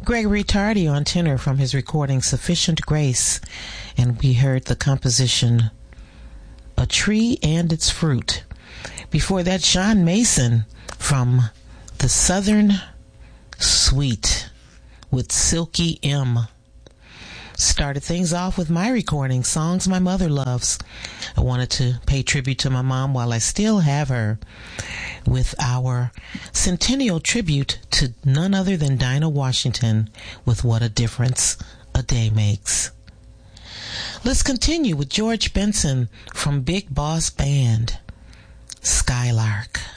Gregory Tardy on tenor from his recording Sufficient Grace, and we heard the composition A Tree and Its Fruit. Before that, Sean Mason from the Southern Suite with Silky M. Started things off with my recording, Songs My Mother Loves. I wanted to pay tribute to my mom while I still have her, with our centennial tribute to none other than Dinah Washington with What a Difference a Day Makes. Let's continue with George Benson from Big Boss Band, Skylark.